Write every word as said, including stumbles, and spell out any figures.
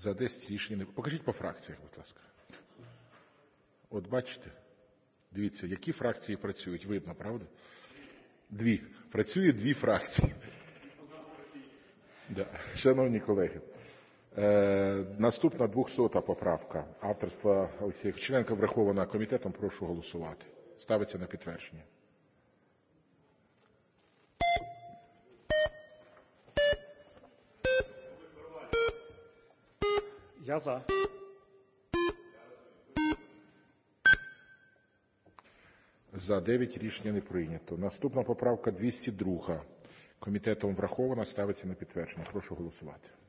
За десять рішення не... Покажіть по фракціях, будь ласка. От бачите? Дивіться, які фракції працюють. Видно, правда? Дві. Працює дві фракції. Да. Шановні колеги, е, наступна двохсота поправка авторства Олексія Кучеренка врахована комітетом. Прошу голосувати. Ставиться на підтвердження. Я за. За дев'ять рішення не прийнято. Наступна поправка двісті друга. Комітетом врахована, ставиться на підтвердження. Прошу голосувати.